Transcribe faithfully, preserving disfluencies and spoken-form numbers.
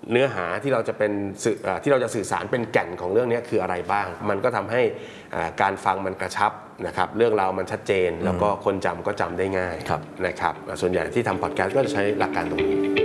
เนื้อหาที่เราจะเป็นที่เราจะสื่อสารเป็นแก่นของเรื่องนี้คืออะไรบ้างมันก็ทำให้การฟังมันกระชับนะครับเรื่องราวมันชัดเจนแล้วก็คนจำก็จำได้ง่ายนะครับส่วนใหญ่ที่ทำพอดแคสต์ก็จะใช้หลักการตรงนี้